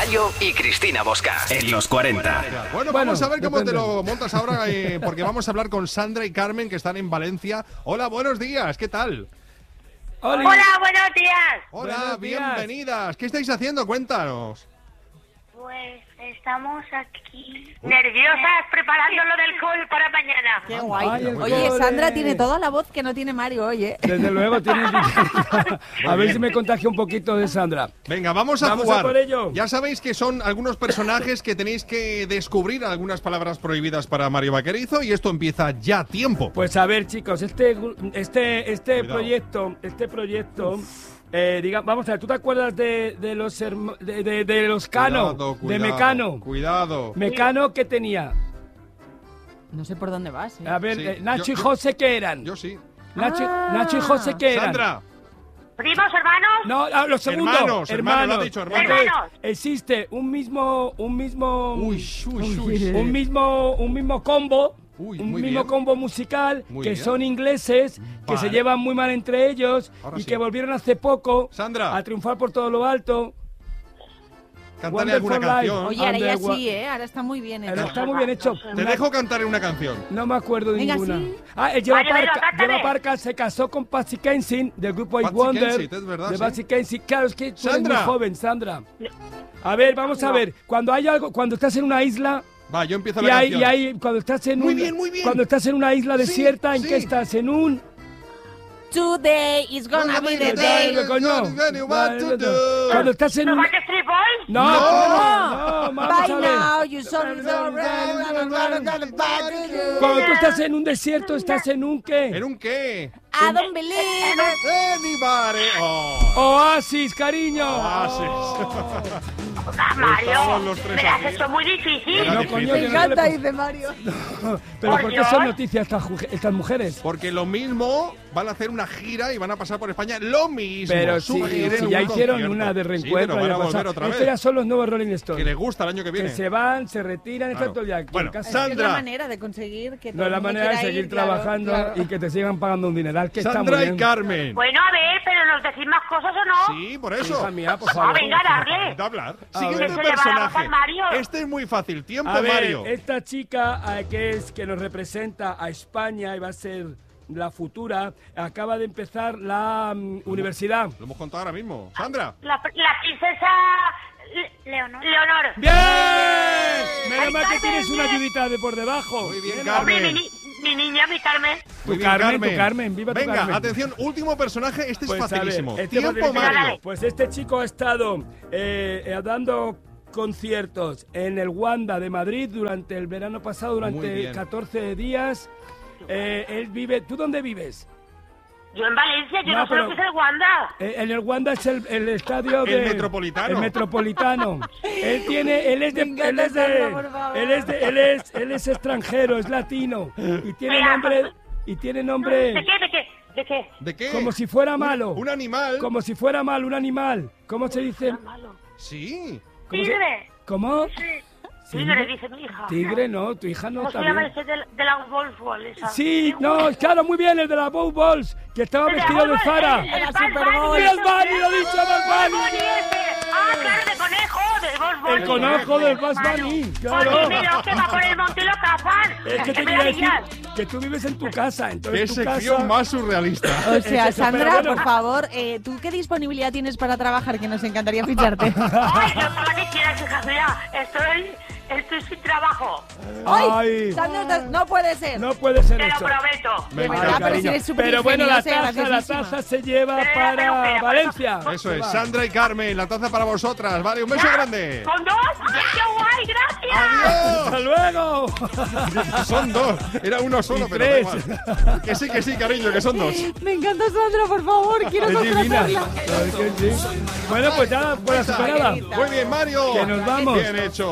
Gallo y Cristina Bosca en los 40. Bueno, vamos a ver cómo te lo montas ahora, porque vamos a hablar con Sandra y Carmen, que están en Valencia. Hola, buenos días, ¿qué tal? Hola, buenos días. Hola, Buenos días. bienvenidas. ¿Qué estáis haciendo? Cuéntanos. Pues estamos aquí nerviosas preparando lo del call para mañana. Qué guay. Ay, el Oye, cole. Sandra tiene toda la voz que no tiene Mario hoy, ¿eh? Desde luego tiene. A ver si me contagio un poquito de Sandra. Venga, vamos a Vamos jugar. a por ello. Ya sabéis que son algunos personajes que tenéis que descubrir algunas palabras prohibidas para Mario Vaquerizo y esto empieza ya. Tiempo. Pues a ver, chicos, este Cuidado. proyecto, vamos a ver, ¿tú te acuerdas de los de los Cano, Cuidado, de Mecano? Cuidado. Mecano, ¿qué tenía? No sé por dónde vas, ¿eh? A ver, Sí, Nacho y yo- José, ¿qué eran? Yo sí. Nacho y José, ¿qué eran? Sandra. ¿Primos, hermanos? No, lo segundo. Hermanos, lo ha dicho, hermanos. Entonces, Hermanos. existe un mismo Uy. un mismo combo. Uy, Un muy mismo bien. combo musical Muy que bien. son ingleses, que se Vale. llevan muy mal entre ellos Ahora y sí. que volvieron hace poco Sandra. a triunfar por todo lo alto. Cántale Wonderful alguna Life. canción. Oye, ahora ya Underwa- sí, ¿eh? Ahora está muy bien Pero hecho. está muy bien hecho. Te dejo cantar una canción. No me acuerdo de Venga, ninguna. sí. Ah, Lleva Vale, venga, Parker, cántale. Lleva Parker se casó con Patsy Kensit del grupo Eight Patsy Wonder. Kensit, es verdad, de sí. Patsy Kensit. Claro, es que tú eres muy Sandra. joven, Sandra. A ver, vamos a ver. Cuando hay algo, cuando estás en una isla Va, yo empiezo y la hay, canción. cuando estás en Muy bien, muy bien. cuando estás en una isla Sí, desierta, ¿en sí. qué estás? En un Today is gonna be the day. coño. Cuando estás en ¿Los un Backstreet Boys? no, vamos By a ver. now, you saw me so Cuando tú estás en un desierto, estás en un qué? ¿En un qué? I don't believe it. Anybody. Oh. Oasis, cariño. Mario, Estamos los tres me das aquí. esto muy difícil. Era No, difícil. coño, Me yo no encanta, le- dice Mario. Pero Por ¿por qué Dios. son noticias estas mujeres? Porque lo mismo van a hacer una gira y van a pasar por España. Lo mismo. Pero su si gira en ya un hicieron concierto. una de Sí, reencuentro. pero van a el año volver pasado. otra Estos vez. ya son los nuevos Rolling Que Stones. les gusta el año que viene. Que se van, se retiran, Claro. está todo ya aquí Bueno, en casa. Es la Sandra. manera de conseguir que No todo es la el mundo manera de quiera seguir ir, claro, trabajando claro. y que te sigan pagando un dineral que está muy Sandra y bien. Carmen. Bueno, a ver, pero ¿nos decís más cosas o no? Sí, por eso. Hija mía, por Ah, favor. venga, darle. De hablar. A Siguiente ver. Que se le va la personaje. voz al Mario. Este es muy fácil. Tiempo, A ver, Mario. esta chica que nos representa a España y va a ser la futura, acaba de empezar la universidad. Lo hemos contado ahora mismo. Sandra. La princesa Leonor. ¡Bien! Menos Ay, mal que Carmen, tienes una bien. ayudita de por debajo. Muy bien, Bien, Carmen. Hombre, mi niña, mi Carmen. Muy Tu bien, Carmen, viva tu Venga, Carmen. atención, último personaje. Este Pues, es a ver, facilísimo. este Tiempo, facilísimo. Mario. Pues este chico ha estado dando conciertos en el Wanda de Madrid durante el verano pasado, Muy durante bien. 14 días. Él vive... ¿Tú dónde vives? Yo en Valencia, yo No, no sé lo pero- que es el Wanda. En el Wanda es el estadio El de... Metropolitano. El Metropolitano. Él es de... Me encanta Sandra, por favor. Él es extranjero, es latino. Y tiene Mira, nombre... Y tiene nombre... ¿De qué? ¿De qué? Como si fuera malo. Un animal. Como si fuera malo, un animal. ¿Cómo se dice? Malo. Sí. ¿Cómo se- Tigre. ¿Cómo? Sí. Tigre, dice mi hija. Tigre, no, tu hija no ¿Cómo se también. llama ese de la Wolfball esa? Sí, no, claro, muy bien, el de la Bow Balls, que estaba El de vestido de Wolfball, Zara. el La Bad Super Bunny. Bowl. ¡El Bunny, lo he dicho, Bad Bunny! Ah, claro, de conejo, de Wolfball. El conejo del Bad Bunny, claro. Pues dímelo, que va por el monte y lo cazan. Es que te me quería da decir igual. que tú vives en tu casa, entonces Qué tu sección casa... más surrealista. O sea, Es eso, pero Sandra, bueno. por favor, ¿tú qué disponibilidad tienes para trabajar? Que nos encantaría ficharte. Ay, yo para que quieras, hija mía, estoy sin trabajo. Ay, Sandra, no puede ser. no puede ser Te lo eso. prometo. Me De encanta. verdad, pero si Cariño. eres súper Pero bueno, la ingeniosa, taza graciosísima. se lleva Pero, para pero, Valencia. Eso es, Sandra y Carmen, la taza para vosotras. Vale, un beso grande. ¿Con dos? ¡Ay, qué guay! ¡Gracias! ¡Hasta luego! Son dos. Era uno solo, Y pero da tres. igual. Que sí, cariño, que son dos. Me encanta Sandra, por favor, quiero Es divina. contratarla. Claro que sí. Bueno, pues ya, por la superada. Muy bien, Mario. Que nos vamos. Bien hecho.